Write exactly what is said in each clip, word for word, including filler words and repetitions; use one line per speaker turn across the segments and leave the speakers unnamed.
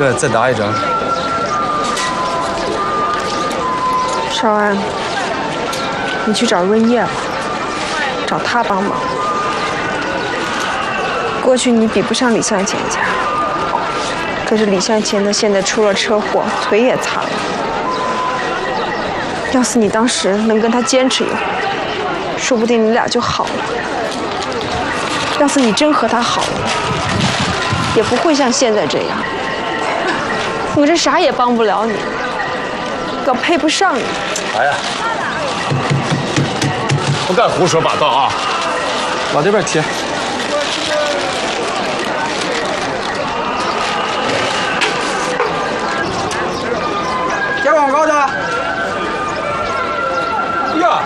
哥，再打一针。
少安，你去找润叶吧，找他帮忙。过去你比不上李向前家，可是李向前呢，现在出了车祸，腿也残了。要是你当时能跟他坚持一会儿，说不定你俩就好了。要是你真和他好了，也不会像现在这样。我这啥也帮不了你，我配不上你。
哎呀，不敢胡说八道啊！
往这边贴。
接广告的。
呀，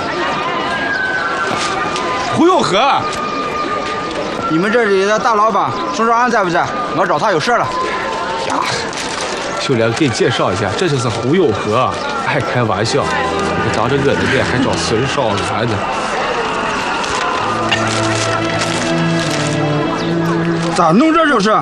胡永和，
你们这里的大老板宋少安在不在？我找他有事了。
呀，秀莲给你介绍一下，这就是胡永和，爱开玩笑，当着我的面还找孙少安呢。
咋弄这就是？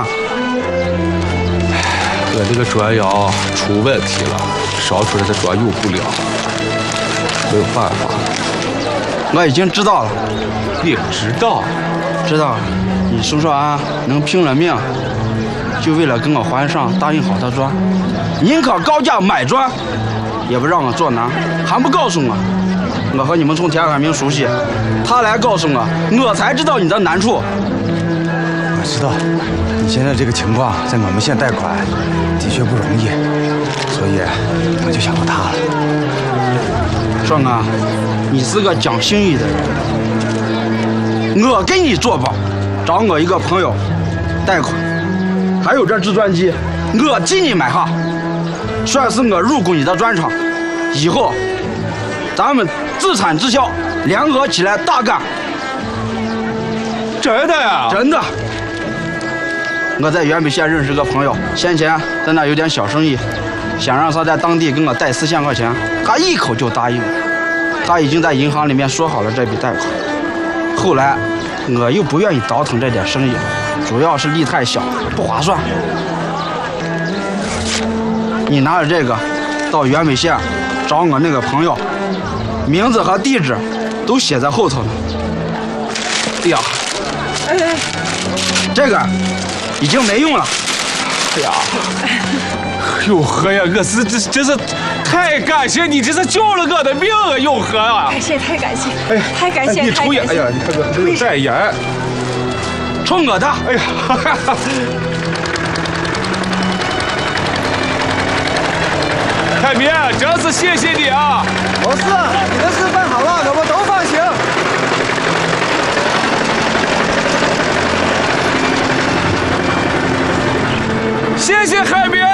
我这个砖窑出问题了，烧出来的砖用不了，没有办法。
我已经知道了。
你知道？
知道了。你宋少安能拼了命，就为了跟我还上答应好的砖，宁可高价买砖，也不让我做难，还不告诉我。我和你们从田海明熟悉，他来告诉我，我才知道你的难处。
我知道，你现在这个情况，在我们县贷款的确不容易，所以我就想到他了。
壮哥，你是个讲心意的人，我给你做保，找我一个朋友贷款，还有这制砖机，我替你买下，算是我入股你的砖厂，以后咱们自产自销，联合起来大干。
真的呀？
真的。我在原北县认识个朋友，先前在那有点小生意，想让他在当地给我贷四千块钱，他一口就答应了。他已经在银行里面说好了这笔贷款。后来我又不愿意倒腾这点生意，主要是利太小，不划算。你拿着这个到原北县找我那个朋友，名字和地址都写在后头呢。哎呀，哎哎，这个已经没用了。
哎呀，永和呀，我是这真是太感谢你，这是救了我的命啊，永和啊！
感谢，太感谢，
哎呀，
太感谢，
你抽烟，哎呀，你看这这个代言，
冲我的！
哎呀，哈哈哈。海明，真是谢谢你啊！
不是，你的事办好了，我们都放心。
谢谢海明。